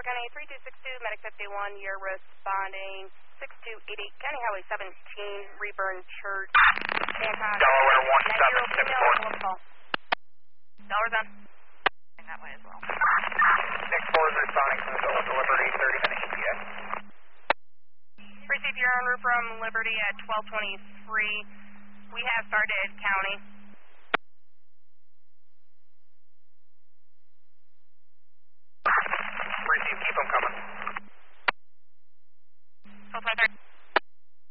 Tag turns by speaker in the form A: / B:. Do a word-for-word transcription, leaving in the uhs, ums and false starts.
A: County three two six two, Medic fifty-one, you're responding six two eight eight, County Highway seventeen, Reburn Church, Hancock.
B: Delaware one seven six four.
A: Dollar's on. And that way as well.
B: six four is responding to the Liberty, thirty minute E T A.
A: Receive your en route from Liberty at twelve twenty-three. We have started county.